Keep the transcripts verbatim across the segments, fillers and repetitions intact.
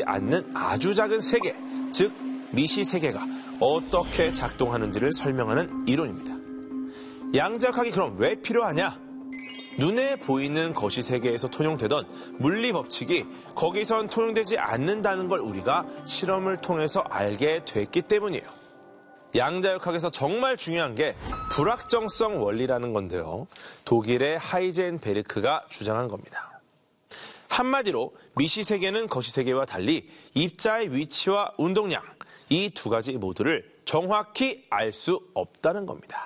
않는 아주 작은 세계, 즉 미시 세계가 어떻게 작동하는지를 설명하는 이론입니다. 양자역학이 그럼 왜 필요하냐? 눈에 보이는 거시 세계에서 통용되던 물리 법칙이 거기선 통용되지 않는다는 걸 우리가 실험을 통해서 알게 됐기 때문이에요. 양자역학에서 정말 중요한 게 불확정성 원리라는 건데요. 독일의 하이젠베르크가 주장한 겁니다. 한마디로 미시 세계는 거시 세계와 달리 입자의 위치와 운동량, 이 두 가지 모두를 정확히 알 수 없다는 겁니다.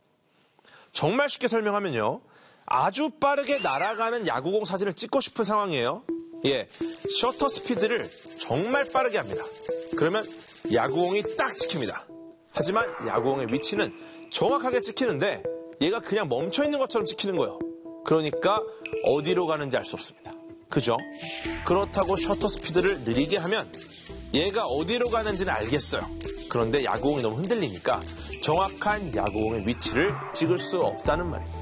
정말 쉽게 설명하면요. 아주 빠르게 날아가는 야구공 사진을 찍고 싶은 상황이에요. 예, 셔터 스피드를 정말 빠르게 합니다. 그러면 야구공이 딱 찍힙니다. 하지만 야구공의 위치는 정확하게 찍히는데 얘가 그냥 멈춰있는 것처럼 찍히는 거예요. 그러니까 어디로 가는지 알 수 없습니다. 그죠? 그렇다고 셔터 스피드를 느리게 하면 얘가 어디로 가는지는 알겠어요. 그런데 야구공이 너무 흔들리니까 정확한 야구공의 위치를 찍을 수 없다는 말입니다.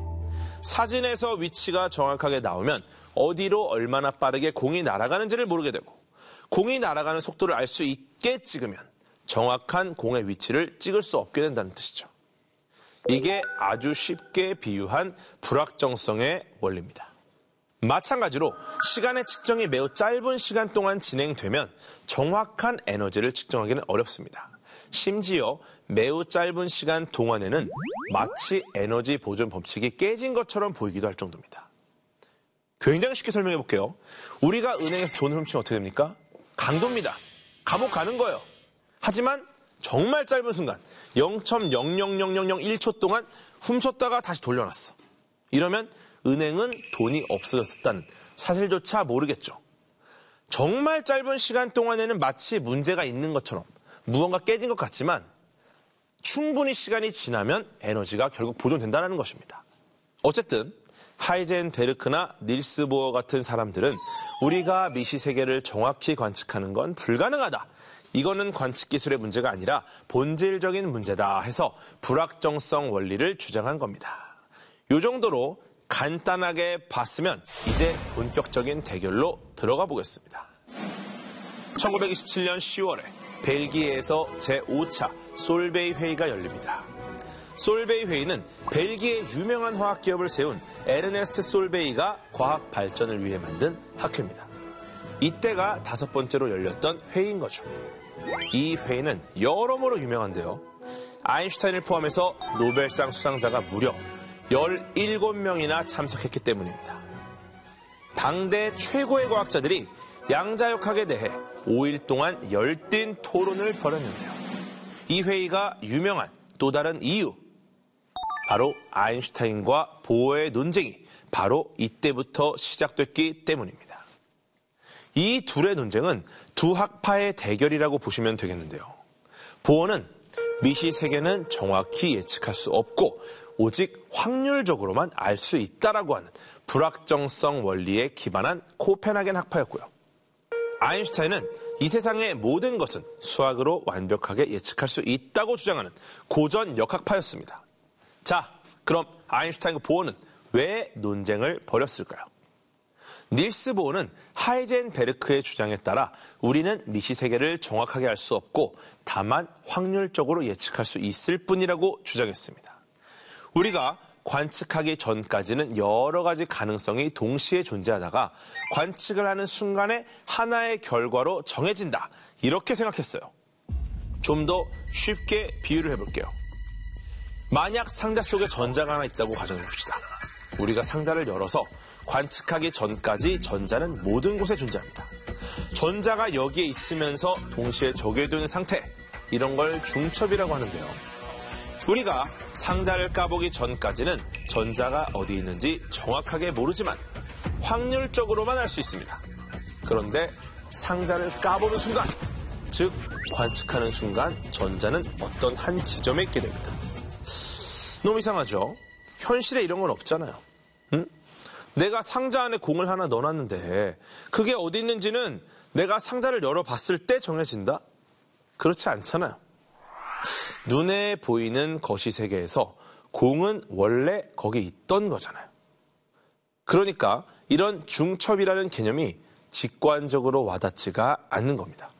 사진에서 위치가 정확하게 나오면 어디로 얼마나 빠르게 공이 날아가는지를 모르게 되고 공이 날아가는 속도를 알 수 있게 찍으면 정확한 공의 위치를 찍을 수 없게 된다는 뜻이죠. 이게 아주 쉽게 비유한 불확정성의 원리입니다. 마찬가지로 시간의 측정이 매우 짧은 시간 동안 진행되면 정확한 에너지를 측정하기는 어렵습니다. 심지어 매우 짧은 시간 동안에는 마치 에너지 보존 법칙이 깨진 것처럼 보이기도 할 정도입니다. 굉장히 쉽게 설명해 볼게요. 우리가 은행에서 돈을 훔치면 어떻게 됩니까? 강도입니다. 감옥 가는 거예요. 하지만 정말 짧은 순간 영 점 영영영영영 일 초 동안 훔쳤다가 다시 돌려놨어. 이러면 은행은 돈이 없어졌다는 사실조차 모르겠죠. 정말 짧은 시간 동안에는 마치 문제가 있는 것처럼 무언가 깨진 것 같지만 충분히 시간이 지나면 에너지가 결국 보존된다는 것입니다. 어쨌든 하이젠베르크나 닐스 보어 같은 사람들은 우리가 미시 세계를 정확히 관측하는 건 불가능하다. 이거는 관측 기술의 문제가 아니라 본질적인 문제다 해서 불확정성 원리를 주장한 겁니다. 이 정도로 간단하게 봤으면 이제 본격적인 대결로 들어가 보겠습니다. 천구백이십칠 년 시월에 벨기에에서 제오 차 솔베이 회의가 열립니다. 솔베이 회의는 벨기에 유명한 화학기업을 세운 에르네스트 솔베이가 과학 발전을 위해 만든 학회입니다. 이때가 다섯 번째로 열렸던 회의인 거죠. 이 회의는 여러모로 유명한데요. 아인슈타인을 포함해서 노벨상 수상자가 무려 열일곱 명이나 참석했기 때문입니다. 당대 최고의 과학자들이 양자역학에 대해 오 일 동안 열띤 토론을 벌였는데요. 이 회의가 유명한 또 다른 이유, 바로 아인슈타인과 보어의 논쟁이 바로 이때부터 시작됐기 때문입니다. 이 둘의 논쟁은 두 학파의 대결이라고 보시면 되겠는데요. 보어는 미시 세계는 정확히 예측할 수 없고 오직 확률적으로만 알 수 있다라고 하는 불확정성 원리에 기반한 코펜하겐 학파였고요. 아인슈타인은 이 세상의 모든 것은 수학으로 완벽하게 예측할 수 있다고 주장하는 고전 역학파였습니다. 자, 그럼 아인슈타인과 보어는 왜 논쟁을 벌였을까요? 닐스 보어는 하이젠베르크의 주장에 따라 우리는 미시 세계를 정확하게 알 수 없고 다만 확률적으로 예측할 수 있을 뿐이라고 주장했습니다. 우리가 관측하기 전까지는 여러 가지 가능성이 동시에 존재하다가 관측을 하는 순간에 하나의 결과로 정해진다. 이렇게 생각했어요. 좀 더 쉽게 비유를 해볼게요. 만약 상자 속에 전자가 하나 있다고 가정해봅시다. 우리가 상자를 열어서 관측하기 전까지 전자는 모든 곳에 존재합니다. 전자가 여기에 있으면서 동시에 저기에도 있는 상태, 이런 걸 중첩이라고 하는데요. 우리가 상자를 까보기 전까지는 전자가 어디 있는지 정확하게 모르지만 확률적으로만 알 수 있습니다. 그런데 상자를 까보는 순간, 즉 관측하는 순간 전자는 어떤 한 지점에 있게 됩니다. 너무 이상하죠? 현실에 이런 건 없잖아요. 응? 내가 상자 안에 공을 하나 넣어놨는데 그게 어디 있는지는 내가 상자를 열어봤을 때 정해진다? 그렇지 않잖아요. 눈에 보이는 거시 세계에서 공은 원래 거기 있던 거잖아요. 그러니까 이런 중첩이라는 개념이 직관적으로 와닿지가 않는 겁니다.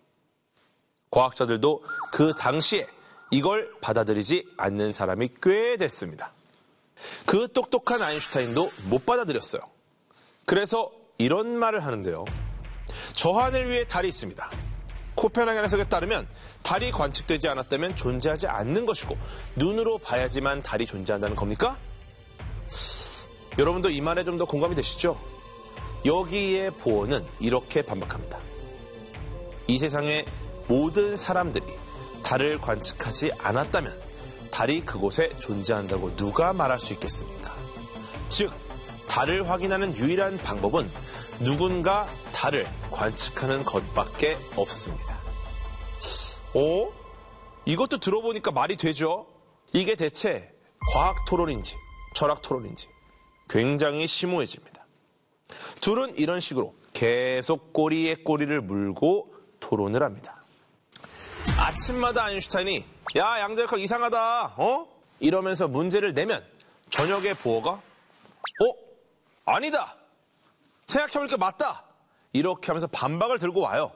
과학자들도 그 당시에 이걸 받아들이지 않는 사람이 꽤 됐습니다. 그 똑똑한 아인슈타인도 못 받아들였어요. 그래서 이런 말을 하는데요. 저 하늘 위에 달이 있습니다. 코펜하겐 해석에 따르면 달이 관측되지 않았다면 존재하지 않는 것이고 눈으로 봐야지만 달이 존재한다는 겁니까? 여러분도 이 말에 좀 더 공감이 되시죠? 여기에 보어는 이렇게 반박합니다. 이 세상의 모든 사람들이 달을 관측하지 않았다면 달이 그곳에 존재한다고 누가 말할 수 있겠습니까? 즉, 달을 확인하는 유일한 방법은 누군가 달을 관측하는 것밖에 없습니다. 어? 이것도 들어보니까 말이 되죠? 이게 대체 과학 토론인지 철학 토론인지 굉장히 심오해집니다. 둘은 이런 식으로 계속 꼬리에 꼬리를 물고 토론을 합니다. 아침마다 아인슈타인이 야, 양자역학 이상하다, 어? 이러면서 문제를 내면 저녁에 보어가 어? 아니다! 생각해보니까 맞다! 이렇게 하면서 반박을 들고 와요.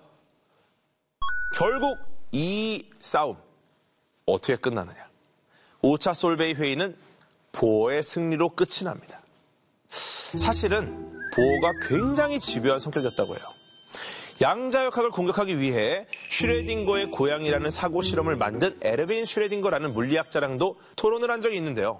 결국 이 싸움 어떻게 끝나느냐? 오 차 솔베이 회의는 보어의 승리로 끝이 납니다. 사실은 보어가 굉장히 집요한 성격이었다고 해요. 양자역학을 공격하기 위해 슈레딩거의 고양이라는 사고 실험을 만든 에르빈 슈레딩거라는 물리학자랑도 토론을 한 적이 있는데요.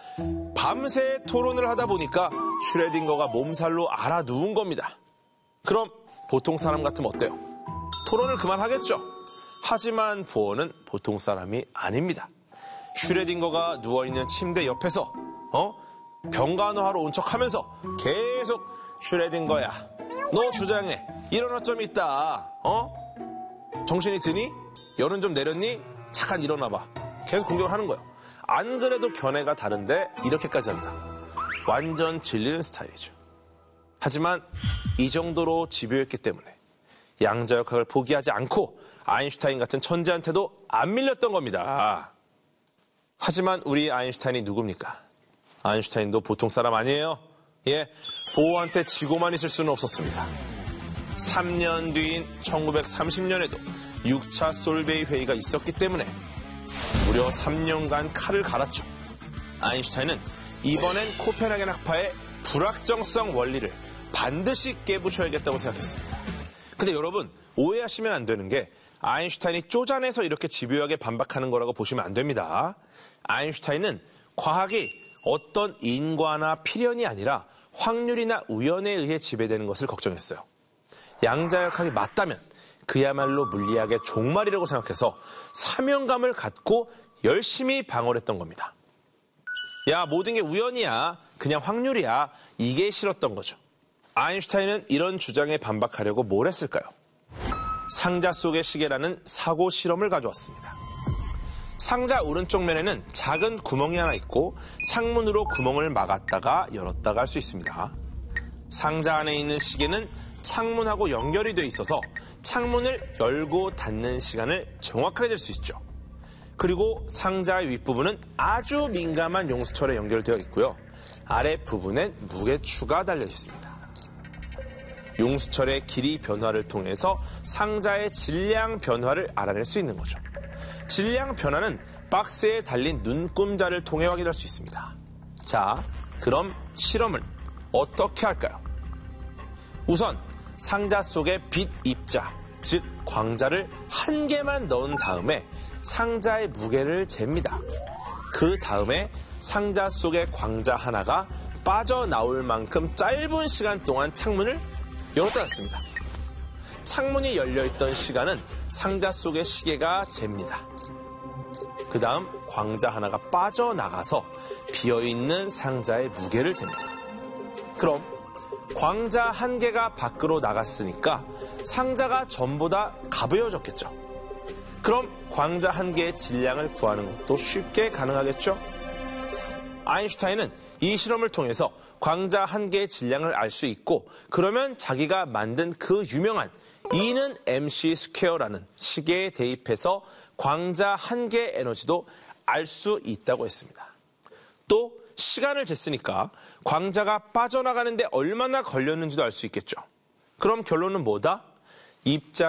밤새 토론을 하다 보니까 슈레딩거가 몸살로 알아 누운 겁니다. 그럼 보통 사람 같으면 어때요? 토론을 그만하겠죠. 하지만 보어는 보통 사람이 아닙니다. 슈레딩거가 누워있는 침대 옆에서 어? 병간호하러 온 척하면서 계속 슈레딩거야, 너 주장해. 이런 어점이 있다. 어? 정신이 드니? 열은 좀 내렸니? 잠깐 일어나봐. 계속 공격을 하는 거예요. 안 그래도 견해가 다른데 이렇게까지 한다. 완전 질리는 스타일이죠. 하지만 이 정도로 집요했기 때문에 양자역학을 포기하지 않고 아인슈타인 같은 천재한테도 안 밀렸던 겁니다. 하지만 우리 아인슈타인이 누굽니까? 아인슈타인도 보통 사람 아니에요. 예, 보어한테 지고만 있을 수는 없었습니다. 삼 년 뒤인 천구백삼십 년에도 육 차 솔베이 회의가 있었기 때문에 무려 삼 년간 칼을 갈았죠. 아인슈타인은 이번엔 코펜하겐 학파의 불확정성 원리를 반드시 깨부셔야겠다고 생각했습니다. 근데 여러분, 오해하시면 안 되는 게 아인슈타인이 쪼잔해서 이렇게 집요하게 반박하는 거라고 보시면 안 됩니다. 아인슈타인은 과학이 어떤 인과나 필연이 아니라 확률이나 우연에 의해 지배되는 것을 걱정했어요. 양자역학이 맞다면 그야말로 물리학의 종말이라고 생각해서 사명감을 갖고 열심히 방어를 했던 겁니다. 야, 모든 게 우연이야, 그냥 확률이야, 이게 싫었던 거죠. 아인슈타인은 이런 주장에 반박하려고 뭘 했을까요? 상자 속의 시계라는 사고 실험을 가져왔습니다. 상자 오른쪽 면에는 작은 구멍이 하나 있고 창문으로 구멍을 막았다가 열었다가 할 수 있습니다. 상자 안에 있는 시계는 창문하고 연결이 돼 있어서 창문을 열고 닫는 시간을 정확하게 잴 수 있죠. 그리고 상자의 윗부분은 아주 민감한 용수철에 연결되어 있고요. 아랫부분엔 무게추가 달려 있습니다. 용수철의 길이 변화를 통해서 상자의 질량 변화를 알아낼 수 있는 거죠. 질량 변화는 박스에 달린 눈금자를 통해 확인할 수 있습니다. 자, 그럼 실험을 어떻게 할까요? 우선 상자 속에 빛 입자, 즉 광자를 한 개만 넣은 다음에 상자의 무게를 잽니다. 그 다음에 상자 속의 광자 하나가 빠져나올 만큼 짧은 시간 동안 창문을 열었다 닫습니다. 창문이 열려있던 시간은 상자 속의 시계가 잽니다. 그 다음 광자 하나가 빠져나가서 비어있는 상자의 무게를 잽니다. 그럼 광자 한 개가 밖으로 나갔으니까 상자가 전보다 가벼워졌겠죠. 그럼 광자 한 개의 질량을 구하는 것도 쉽게 가능하겠죠. 아인슈타인은 이 실험을 통해서 광자 한 개의 질량을 알 수 있고, 그러면 자기가 만든 그 유명한 E는 엠씨 스퀘어라는 시계에 대입해서 광자 한 개의 에너지도 알 수 있다고 했습니다. 또 시간을 쟀으니까 광자가 빠져나가는데 얼마나 걸렸는지도 알 수 있겠죠. 그럼 결론은 뭐다? 입자